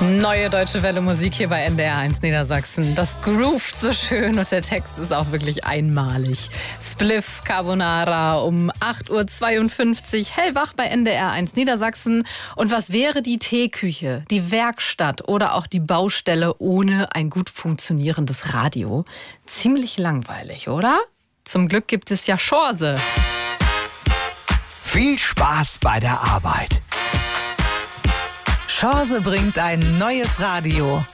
Neue Deutsche Welle Musik hier bei NDR 1 Niedersachsen. Das groovt so schön und der Text ist auch wirklich einmalig. Spliff Carbonara um 8.52 Uhr, hellwach bei NDR 1 Niedersachsen. Und was wäre die Teeküche, die Werkstatt oder auch die Baustelle ohne ein gut funktionierendes Radio? Ziemlich langweilig, oder? Zum Glück gibt es ja Chance. Viel Spaß bei der Arbeit. Chance bringt ein neues Radio.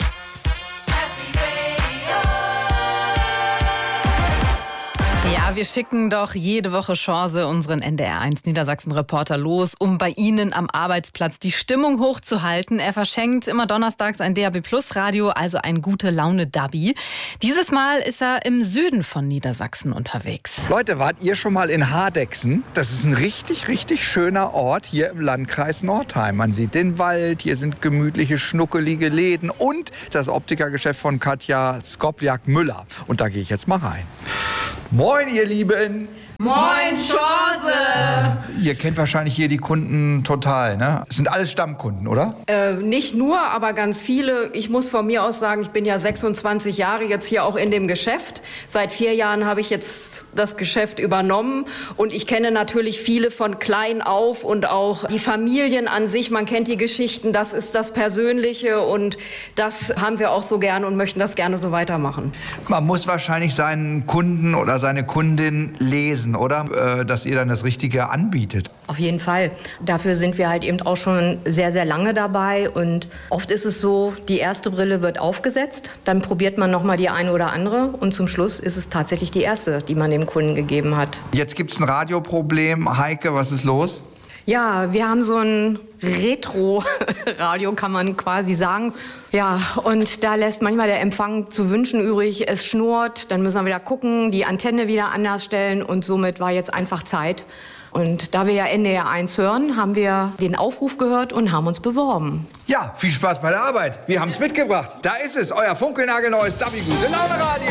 Ja, wir schicken doch jede Woche Chance unseren NDR 1 Niedersachsen-Reporter los, um bei Ihnen am Arbeitsplatz die Stimmung hochzuhalten. Er verschenkt immer donnerstags ein DAB-Plus-Radio, also ein Gute-Laune-Dabi. Dieses Mal ist er im Süden von Niedersachsen unterwegs. Leute, wart ihr schon mal in Hardegsen? Das ist ein richtig, richtig schöner Ort hier im Landkreis Nordheim. Man sieht den Wald, hier sind gemütliche, schnuckelige Läden und das Optikergeschäft von Katja Skobliak-Müller. Und da gehe ich jetzt mal rein. Moin, ihr Lieben! Moin, Chance! Ihr kennt wahrscheinlich hier die Kunden total, ne? Es sind alles Stammkunden, oder? Nicht nur, aber ganz viele. Ich muss von mir aus sagen, ich bin ja 26 Jahre jetzt hier auch in dem Geschäft. Seit 4 Jahren habe ich jetzt das Geschäft übernommen. Und ich kenne natürlich viele von klein auf und auch die Familien an sich. Man kennt die Geschichten, das ist das Persönliche. Und das haben wir auch so gerne und möchten das gerne so weitermachen. Man muss wahrscheinlich seinen Kunden oder seine Kundin lesen, oder? Dass ihr dann das Richtige anbietet. Auf jeden Fall. Dafür sind wir halt eben auch schon sehr, sehr lange dabei. Und oft ist es so, die erste Brille wird aufgesetzt, dann probiert man noch mal die eine oder andere und zum Schluss ist es tatsächlich die erste, die man dem Kunden gegeben hat. Jetzt gibt es ein Radioproblem. Heike, was ist los? Ja, wir haben so ein Retro-Radio, kann man quasi sagen. Ja, und da lässt manchmal der Empfang zu wünschen übrig. Es schnurrt, dann müssen wir wieder gucken, die Antenne wieder anders stellen und somit war jetzt einfach Zeit. Und da wir ja NDR 1 hören, haben wir den Aufruf gehört und haben uns beworben. Ja, viel Spaß bei der Arbeit. Wir haben es mitgebracht. Da ist es, euer funkelnagelneues Dabi-Gute-Laune-Radio.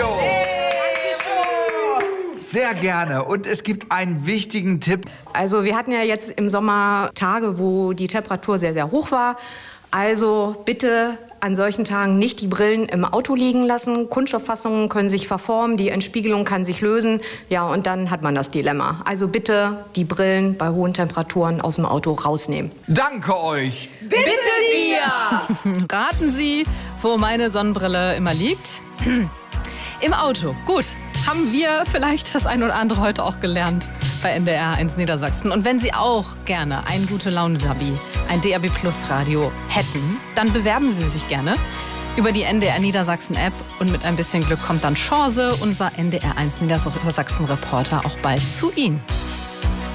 Sehr gerne. Und es gibt einen wichtigen Tipp. Also wir hatten ja jetzt im Sommer Tage, wo die Temperatur sehr, sehr hoch war. Also bitte an solchen Tagen nicht die Brillen im Auto liegen lassen. Kunststofffassungen können sich verformen, die Entspiegelung kann sich lösen. Ja, und dann hat man das Dilemma. Also bitte die Brillen bei hohen Temperaturen aus dem Auto rausnehmen. Danke euch. Bitte dir! Raten Sie, wo meine Sonnenbrille immer liegt? Im Auto. Gut. Haben wir vielleicht das ein oder andere heute auch gelernt bei NDR 1 Niedersachsen. Und wenn Sie auch gerne ein Gute-Laune-Dabi, ein DAB-Plus-Radio hätten, dann bewerben Sie sich gerne über die NDR Niedersachsen-App. Und mit ein bisschen Glück kommt dann Chance, unser NDR 1 Niedersachsen-Reporter, auch bald zu Ihnen.